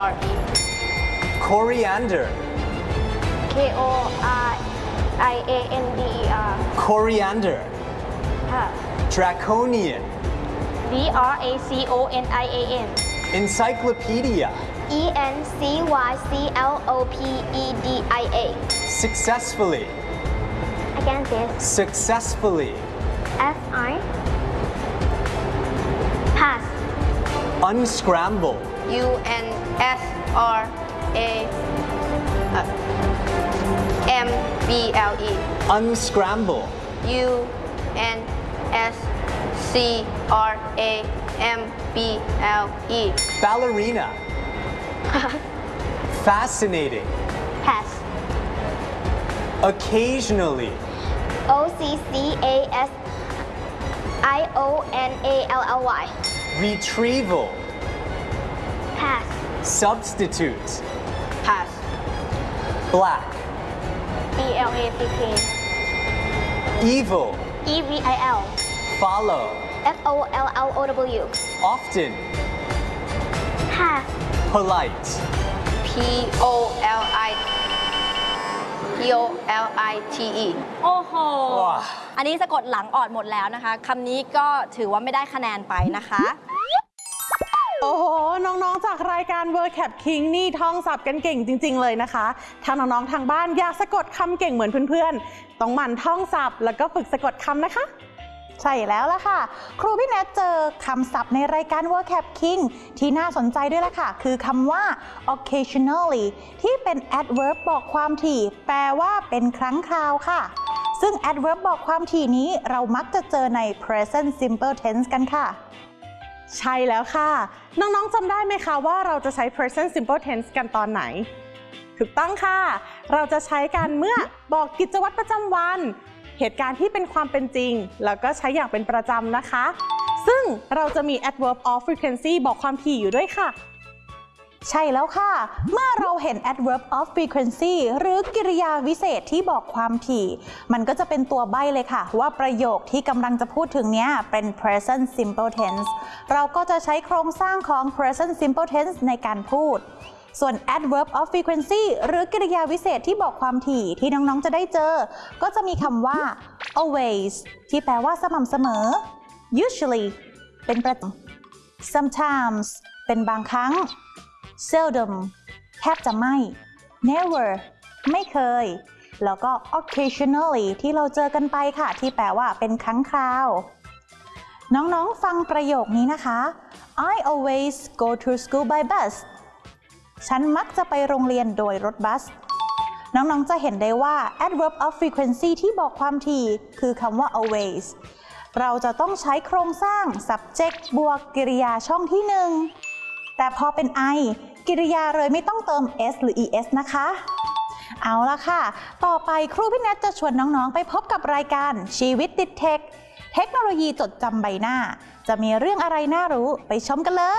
Coriander. K-O-R-I-A-N-D-E-R. Coriander. ค่ะ Draconian. D-R-A-C-O-N-I-A-N. Encyclopedia. E-N-C-Y-C-L-O-P-E-D-I-A. Successfully. Again this. Successfully. F-I. Pass. Unscramble. U-N-S-R-A-M-B-L-E. Unscramble. U-N-S-C-R-A-M-B-L-E. Ballerina. Fascinating. Pass. Occasionally. O-C-C-A-S-I-O-N-A-L-L-Y. Retrieval. Pass. Substitute. Pass. Black. B-L-A-C-K. Evil. E-V-I-L. Follow. F-O-L-L-O-W. Often. Pass. Polite. P-O-L-I-P-O-L-I-T-E. โอ้โหว้าอันนี้สะกดหลังออดหมดแล้วนะคะคำนี้ก็ถือว่าไม่ได้คะแนนไปนะคะโอ้โห น้องๆ จากรายการ WordCap King นี่ท่องศัพท์กันเก่งจริงๆ เลยนะคะ ถ้าน้องๆ ทางบ้านอยากสะกดคำเก่งเหมือนเพื่อนๆ ต้องหมั่นท่องศัพท์แล้วก็ฝึกสะกดคำนะคะ ใช่แล้วล่ะค่ะ ครูพี่แนทเจอคำศัพท์ในรายการ WordCap King ที่น่าสนใจด้วยล่ะค่ะ คือคำว่า occasionally ที่เป็น adverb บอกความถี่ แปลว่าเป็นครั้งคราวค่ะ ซึ่ง adverb บอกความถี่นี้เรามักจะเจอใน present simple tense กันค่ะ ใช่แล้วค่ะ น้องๆจำได้ไหมคะว่าเราจะใช้ present simple tense กันตอนไหน ถูกต้องค่ะ เราจะใช้กันเมื่อบอกกิจวัตรประจำวัน เหตุการณ์ที่เป็นความเป็นจริง แล้วก็ใช้อย่างเป็นประจำนะคะ ซึ่งเราจะมี adverb of frequency บอกความถี่อยู่ด้วยค่ะ ใช่แล้วค่ะ เมื่อเราเห็น adverb of frequency หรือกริยาวิเศษที่บอกความถี่ มันก็จะเป็นตัวใบ้เลยค่ะ ว่าประโยคที่กำลังจะพูดถึงเนี้ยเป็น present simple tense เราก็จะใช้โครงสร้างของ present simple tense ในการพูด ส่วน adverb of frequency หรือกริยาวิเศษที่บอกความถี่ที่น้องๆจะได้เจอ ก็จะมีคำว่า always ที่แปลว่าสม่ำเสมอ usually เป็นประจำ sometimes เป็นบางครั้งseldom แทบจะไม่ never ไม่เคย แล้วก็ occasionally ที่เราเจอกันไปค่ะ ที่แปลว่าเป็นครั้งคราว น้องๆฟังประโยคนี้นะคะ I always go to school by bus ฉันมักจะไปโรงเรียนโดยรถบัส น้องๆจะเห็นได้ว่า adverb of frequency ที่บอกความถี่คือคำว่า always เราจะต้องใช้โครงสร้าง subject บวกกริยาช่องที่หนึ่งแต่พอเป็น I กริยาเลยไม่ต้องเติม s หรือ es นะคะ เอาละค่ะ ต่อไปครูพี่แนทจะชวนน้องๆไปพบกับรายการชีวิตติดเทค เทคโนโลยีจดจำใบหน้า จะมีเรื่องอะไรน่ารู้ไปชมกันเลย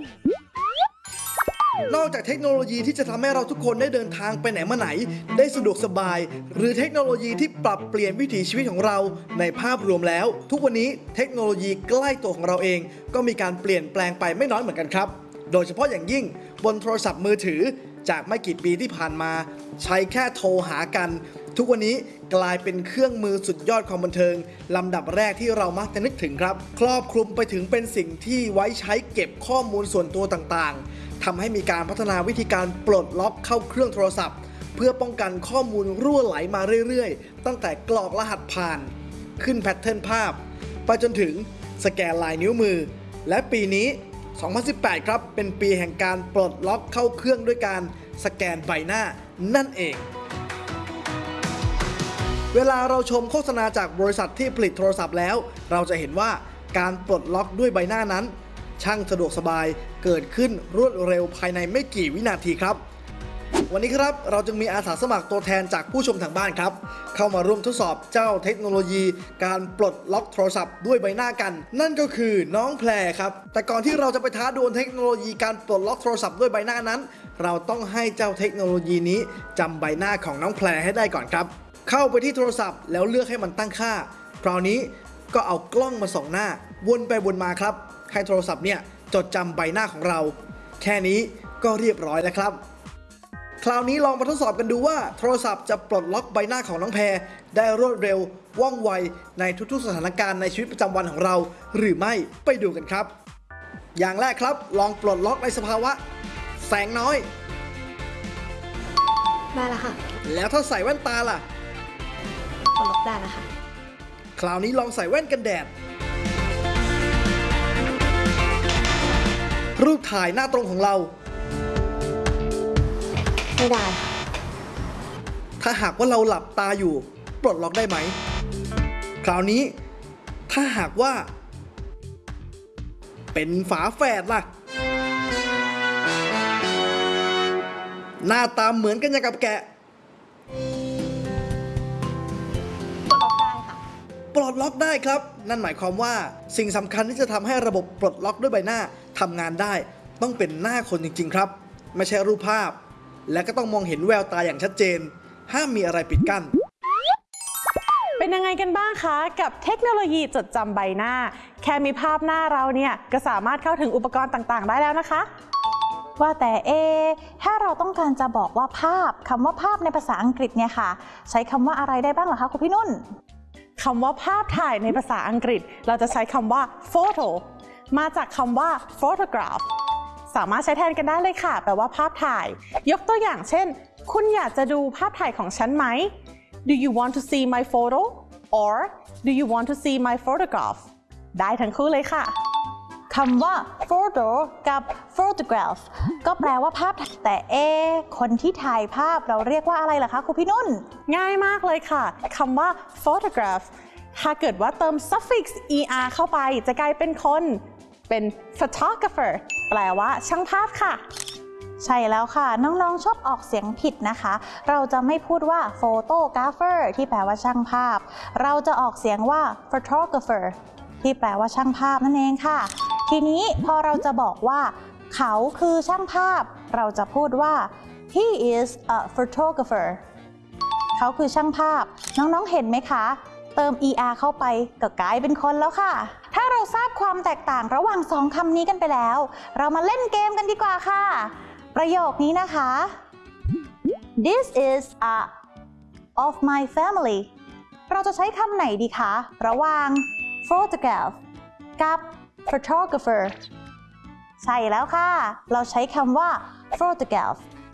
นอกจากเทคโนโลยีที่จะทำให้เราทุกคนได้เดินทางไปไหนมาไหนได้สะดวกสบาย หรือเทคโนโลยีที่ปรับเปลี่ยนวิถีชีวิตของเราในภาพรวมแล้ว ทุกวันนี้เทคโนโลยีใกล้ตัวของเราเองก็มีการเปลี่ยนแปลงไปไม่น้อยเหมือนกันครับโดยเฉพาะอย่างยิ่งบนโทรศัพท์มือถือจากไม่กี่ปีที่ผ่านมาใช้แค่โทรหากันทุกวันนี้กลายเป็นเครื่องมือสุดยอดความบันเทิงลำดับแรกที่เรามักจะนึกถึงครับครอบคลุมไปถึงเป็นสิ่งที่ไว้ใช้เก็บข้อมูลส่วนตัวต่างๆทำให้มีการพัฒนาวิธีการปลดล็อกเข้าเครื่องโทรศัพท์เพื่อป้องกันข้อมูลรั่วไหลมาเรื่อยๆตั้งแต่กรอกรหัสผ่านขึ้นแพทเทิร์นภาพไปจนถึงสแกนลายนิ้วมือและปีนี้2018 ครับเป็นปีแห่งการปลดล็อกเข้าเครื่องด้วยการสแกนใบหน้านั่นเองเวลาเราชมโฆษณาจากบริษัทที่ผลิตโทรศัพท์แล้วเราจะเห็นว่าการปลดล็อกด้วยใบหน้านั้นช่างสะดวกสบายเกิดขึ้นรวดเร็วภายในไม่กี่วินาทีครับวันนี้ครับเราจึงมีอาสาสมัครตัวแทนจากผู้ชมทางบ้านครับเข้ามาร่วมทดสอบเจ้าเทคโนโลยีการปลดล็อกโทรศัพท์ด้วยใบหน้ากันนั่นก็คือน้องแพรครับแต่ก่อนที่เราจะไปท้าดวลเทคโนโลยีการปลดล็อกโทรศัพท์ด้วยใบหน้านั้นเราต้องให้เจ้าเทคโนโลยีนี้จำใบหน้าของน้องแพรให้ได้ก่อนครับเข้าไปที่โทรศัพท์แล้วเลือกให้มันตั้งค่าคราวนี้ก็เอากล้องมาส่องหน้าวนไปวนมาครับให้โทรศัพท์เนี่ยจดจำใบหน้าของเราแค่นี้ก็เรียบร้อยแล้วครับคราวนี้ลองมาทดสอบกันดูว่าโทรศัพท์จะปลดล็อกใบหน้าของน้องแพรได้รวดเร็วว่องไวในทุกๆสถานการณ์ในชีวิตประจำวันของเราหรือไม่ไปดูกันครับอย่างแรกครับลองปลดล็อกในสภาวะแสงน้อยได้แล้วค่ะแล้วถ้าใส่แว่นตาล่ะปลดล็อกได้แล้วค่ะคราวนี้ลองใส่แว่นกันแดดรูปถ่ายหน้าตรงของเราไม่ได้ถ้าหากว่าเราหลับตาอยู่ปลดล็อกได้ไหมคราวนี้ถ้าหากว่าเป็นฝาแฝดล่ะหน้าตาเหมือนกันอย่างกับแกะปลดล็อกได้ค่ะปลดล็อกได้ครับนั่นหมายความว่าสิ่งสำคัญที่จะทำให้ระบบปลดล็อกด้วยใบหน้าทำงานได้ต้องเป็นหน้าคนจริงๆครับไม่ใช่รูปภาพและก็ต้องมองเห็นแววตาอย่างชัดเจนห้ามมีอะไรปิดกั้นเป็นยังไงกันบ้างคะกับเทคโนโลยีจดจำใบหน้าแค่มีภาพหน้าเราเนี่ยก็สามารถเข้าถึงอุปกรณ์ต่างๆได้แล้วนะคะว่าแต่ถ้าเราต้องการจะบอกว่าภาพคำว่าภาพในภาษาอังกฤษเนี่ยค่ะใช้คำว่าอะไรได้บ้างเหรอคะคุณพี่นุ่นคำว่าภาพถ่ายในภาษาอังกฤษเราจะใช้คำว่า photo มาจากคำว่า photograph สามารถใช้แทนกันได้เลยค่ะแปลว่าภาพถ่ายยกตัวอย่างเช่นคุณอยากจะดูภาพถ่ายของฉันไหม Do you want to see my photo or Do you want to see my photograph ได้ทั้งคู่เลยค่ะคำว่า photo กับ photograph ก็แปลว่าภาพแต่คนที่ถ่ายภาพเราเรียกว่าอะไรล่ะคะครูพี่นุ่นง่ายมากเลยค่ะคำว่า photograph ถ้าเกิดว่าเติม suffix er เข้าไปจะกลายเป็นคนเป็น photographer แปลว่าช่างภาพค่ะใช่แล้วค่ะน้องๆชอบออกเสียงผิดนะคะเราจะไม่พูดว่า photographer ที่แปลว่าช่างภาพเราจะออกเสียงว่า photographer ที่แปลว่าช่างภาพนั่นเองค่ะทีนี้พอเราจะบอกว่าเขาคือช่างภาพเราจะพูดว่า he is a photographer เขาคือช่างภาพน้องๆเห็นไหมคะเติม er เข้าไปก็กลายเป็นคนแล้วค่ะถ้าเราทราบความแตกต่างระหว่างสองคำนี้กันไปแล้วเรามาเล่นเกมกันดีกว่าค่ะประโยคนี้นะคะ This is a of my family เราจะใช้คำไหนดีคะระหว่าง photograph กับ photographer ใช่แล้วค่ะเราใช้คำว่า photograph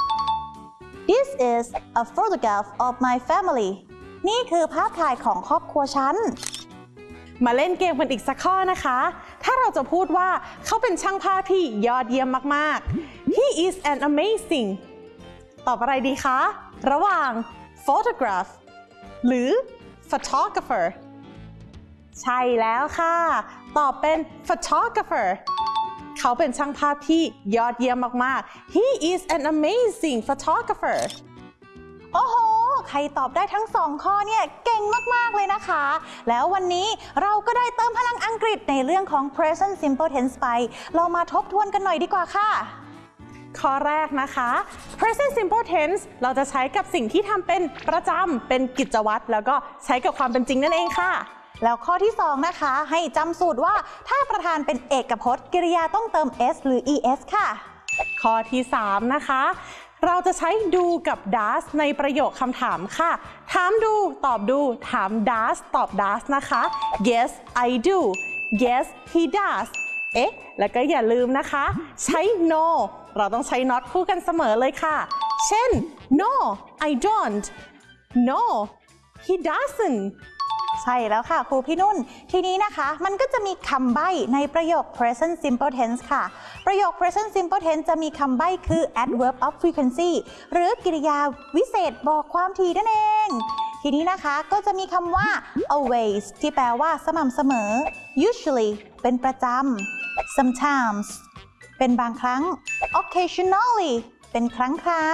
This is a photograph of my family นี่คือภาพถ่ายของครอบครัวฉันมาเล่นเกมกันอีกสักข้อนะคะถ้าเราจะพูดว่าเขาเป็นช่างภาพที่ยอดเยี่ยมมากๆ He is an amazing ตอบอะไรดีคะระหว่าง photograph หรือ photographer ใช่แล้วค่ะตอบเป็น photographer เขาเป็นช่างภาพที่ยอดเยี่ยมมากๆ He is an amazing photographer โอ้โหใครตอบได้ทั้ง2ข้อเนี่ยเก่งมากๆเลยนะคะแล้ววันนี้เราก็ได้เติมพลังอังกฤษในเรื่องของ present simple tense ไปเรามาทบทวนกันหน่อยดีกว่าค่ะข้อแรกนะคะ present simple tense เราจะใช้กับสิ่งที่ทำเป็นประจำเป็นกิจวัตรแล้วก็ใช้กับความเป็นจริงนั่นเองค่ะแล้วข้อที่2นะคะให้จำสูตรว่าถ้าประธานเป็นเอกพจน์กริยาต้องเติม s หรือ es ค่ะข้อที่3นะคะเราจะใช้doกับ does ในประโยคคำถามค่ะถามdoตอบdoถาม does ตอบ does นะคะ Yes I do Yes he does แล้วก็อย่าลืมนะคะใช้ no เราต้องใช้ not คู่กันเสมอเลยค่ะเช่น No I don't No he doesn't ใช่แล้วค่ะครูพี่นุ่นทีนี้นะคะมันก็จะมีคำใบ้ในประโยค present simple tense ค่ะประโยค present simple tense จะมีคำใบ้คือ adverb of frequency หรือกริยาวิเศษบอกความถี่นั่นเองทีนี้นะคะก็จะมีคำว่า always ที่แปลว่าสม่ำเสมอ usually เป็นประจำ sometimes เป็นบางครั้ง occasionally เป็นครั้งคราว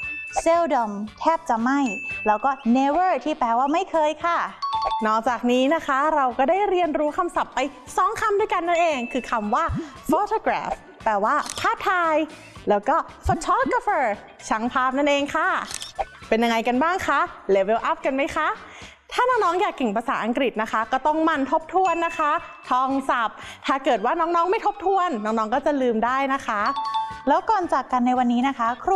seldom แทบจะไม่แล้วก็ never ที่แปลว่าไม่เคยค่ะนอกจากนี้นะคะเราก็ได้เรียนรู้คำศัพท์ไป2คำด้วยกันนั่นเองคือคำว่า photograph แปลว่าภาพถ่ายแล้วก็ photographer ช่างภาพนั่นเองค่ะเป็นยังไงกันบ้างคะ level up กันไหมคะถ้าน้องๆอยากเก่งภาษาอังกฤษนะคะก็ต้องหมั่นทบทวนนะคะท่องศัพท์ถ้าเกิดว่าน้องๆไม่ทบทวนน้องๆก็จะลืมได้นะคะแล้วก่อนจากกันในวันนี้นะคะครู